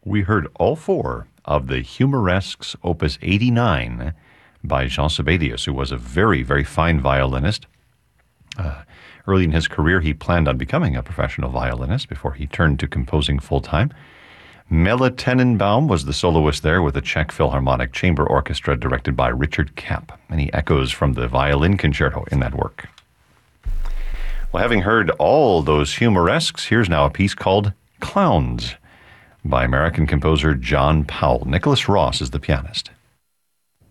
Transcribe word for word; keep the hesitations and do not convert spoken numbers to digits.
We heard all four of the Humoresques, Opus eighty-nine, by Jean Sibelius, who was a very, very fine violinist. Uh, early in his career, he planned on becoming a professional violinist before he turned to composing full-time. Melle Tenenbaum was the soloist there with the Czech Philharmonic Chamber Orchestra directed by Richard Kapp. Many echoes from the violin concerto in that work. Well, having heard all those Humoresques, here's now a piece called Clowns by American composer John Powell. Nicholas Ross is the pianist.